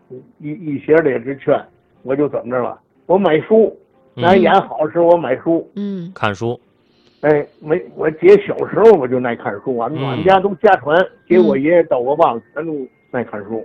一些的也是劝，我就怎么着了，我买书，那演好时我买书， 看书。 哎，我姐小时候我就爱看书，俺家都家传，姐我爷爷到我爸全都爱看书，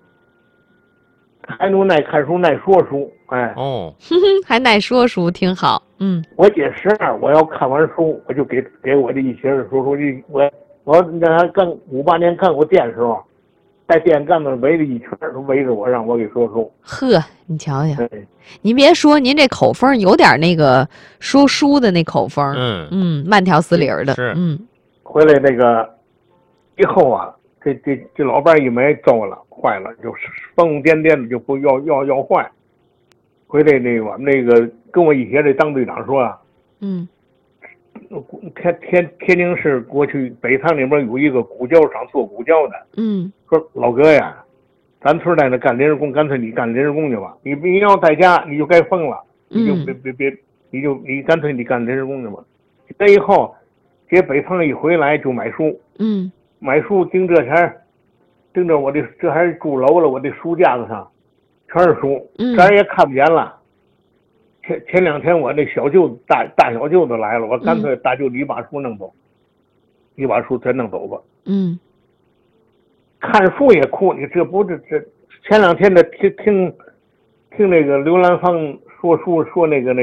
还都爱看书爱说书，哎， 还爱说书，挺好。 我姐12，我要看完书，我就给我这一些人说，我那他58年干过店的时候，在店干子围着一圈，围着我，让我给说书。 呵，你瞧瞧，您别说，您这口风有点那个说书的那口风，慢条斯理的。 是， 回来那个以后啊，这老伴一没糟了，坏了，就疯癫癫的就不要坏。回来我们那个跟我一起这当队长说啊，天津市过去北塘里边有一个骨胶厂做骨胶的，说老哥呀，咱村在那干临时工，干脆你干临时工去吧，你要在家你就该疯了，你就别，你干脆你干临时工去吧。那以后，这北塘一回来就买书，买书盯这前，盯着我这还是住楼了，我这书架子上全是书，这也看不见了。前2天我那小舅子大小舅子来了，我干脆大舅子你把书弄走，你把书全弄走吧。看书也哭，你这不是这前2天的听那个刘兰芳说书，说那个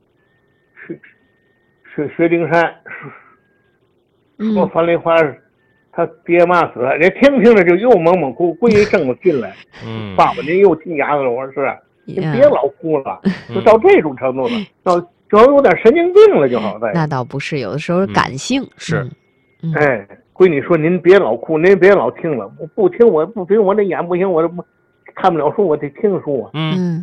薛丁山说樊梨花他爹妈死了，人听着就又猛猛哭，跪一正子进来，爸爸您又听牙子了，我说是。你别老哭了，就到这种程度了，就有点神经病了，就好在。 那倒不是，有的时候感性是。 哎，闺女说您别老哭，您别老听了，我不听，我这眼不行，我这看不了书，我得听书啊。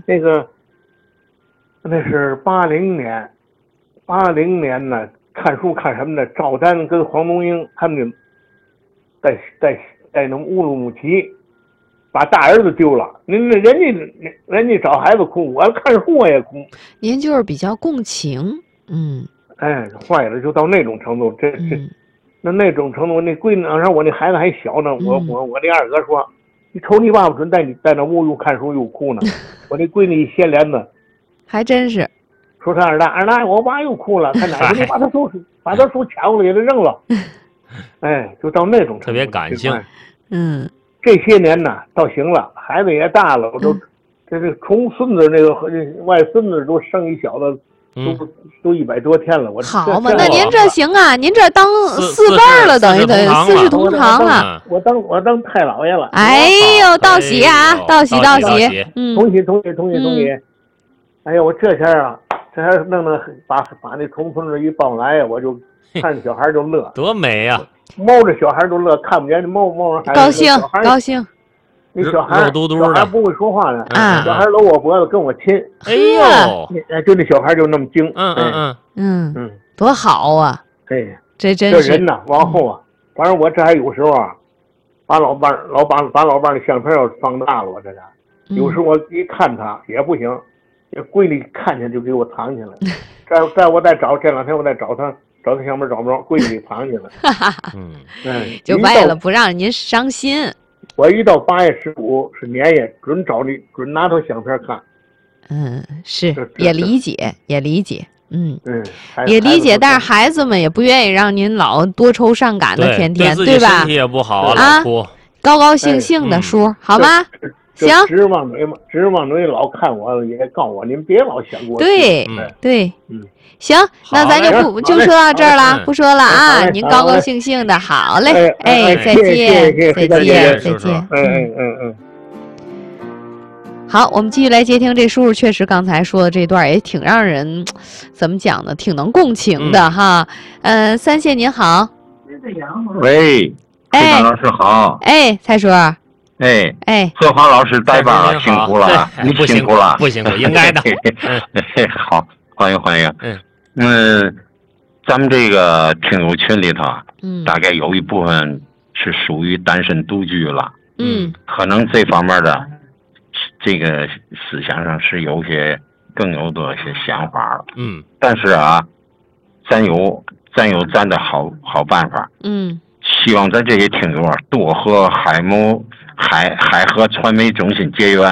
那是80年呢，看书看什么呢？赵丹跟黄东英他们在那乌鲁木齐。把大儿子丢了，人家找孩子哭，我看书我也哭。 您就是比较共情， 哎，坏了，就到那种程度，那种程度，那闺女让我那孩子还小呢，我那二哥说，你瞅你爸爸准在那屋又看书又哭呢，我那闺女一掀帘子， 还真是， 说他二大，我爸又哭了，他奶奶你把他书抢过来给他扔了，哎，就到那种程度， 特别感性， 这些年呢，倒行了，孩子也大了，我都这重孙子那个外孙子都生一小子，都100多天了。 好嘛，那您这行啊，您这当4辈了，等于4世同堂了。 我当太老爷了。 哎呦，道喜啊，道喜！ 同喜！哎呦，我这下啊，这还弄把那重孙子一抱来呀，我就看小孩就乐， 多美呀！ 猫着小孩都乐，看不见猫孩高兴。 那小孩肉嘟嘟的， 小孩不会说话呢，小孩搂我脖子跟我亲， 哎呦， 就那小孩就那么精， 多好啊！ 哎， 这真是这人呐，往后啊，反正我这还有时候啊，把老伴的相片要放大了，我这有时候我一看他也不行，这闺女看见就给我藏起来，再我再找，这2天我再找他相片找不着，闺女给藏起来， 就为了不让您伤心。 我一到8月15是年夜，准拿他相片看。 是也理解，也理解，但是孩子们也不愿意让您老多愁善感的天天，对吧？ 身体也不好啊，高高兴兴的叔，好吗？行。 直往嘴老看我，也告我，您别老想过去。 对，行，那咱就说到这儿了，不说了啊！您高高兴兴的，好嘞，哎，再见。好，我们继续来接听这叔叔。确实，刚才说的这段也挺让人怎么讲呢？挺能共情的哈。3线您好， 喂，蔡老师好。 哎，蔡叔。 贺华老师代班了，辛苦了，你辛苦了， 不辛苦，应该的。 好，欢迎。咱们这个听友群里头，大概有一部分是属于单身独居了，可能这方面的这个思想上是有些更有多些想法了，但是啊，咱有咱的好办法，希望咱这些听友啊，多和海河传媒中心结缘。